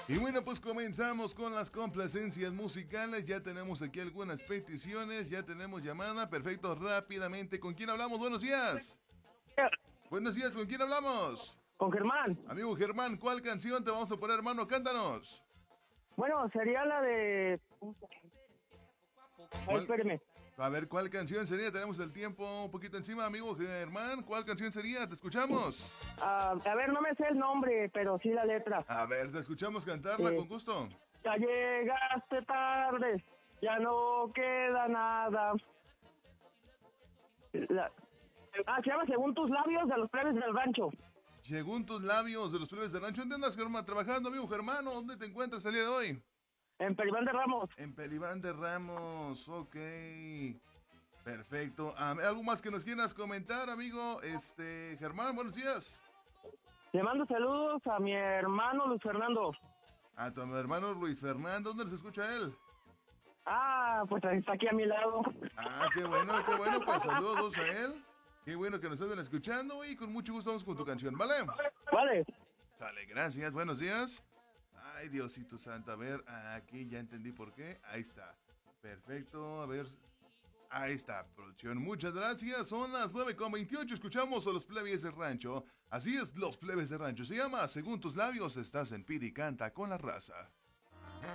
Y bueno, pues comenzamos con las complacencias musicales. Ya tenemos aquí algunas peticiones, ya tenemos llamada. Perfecto, rápidamente. ¿Con quién hablamos? Buenos días. Buenos días, ¿con quién hablamos? Con Germán. Amigo Germán, ¿cuál canción te vamos a poner, hermano? Cántanos. Bueno, sería la de... Ay, ¿Cuál? espéreme. A ver, ¿cuál canción sería? Tenemos el tiempo un poquito encima, amigo Germán. ¿Cuál canción sería? Te escuchamos. A ver, no me sé el nombre, pero sí la letra. A ver, te escuchamos cantarla con gusto. Ya llegaste tarde, ya no queda nada. Se llama Según tus labios de los plebes del rancho. Según tus labios de los plebes de rancho. ¿Dónde andas, Germán? Trabajando, amigo Germán. ¿Dónde te encuentras el día de hoy? En Peribán de Ramos. En Pelibán de Ramos, ok. Perfecto. ¿Algo más que nos quieras comentar, amigo? Germán, buenos días. Le mando saludos a mi hermano Luis Fernando. A tu hermano Luis Fernando, ¿dónde nos escucha él? Pues está aquí a mi lado. Qué bueno, pues saludos a él. Qué bueno que nos estén escuchando y con mucho gusto vamos con tu canción, ¿vale? Vale. Dale, gracias, buenos días. Ay, Diosito santo, a ver, aquí ya entendí por qué. Ahí está. Perfecto, a ver. Ahí está, producción. Muchas gracias. Son las 9:28. Escuchamos a los plebes de rancho. Así es, los plebes de rancho. Se llama Según tus labios, estás en Pidi Canta con la raza.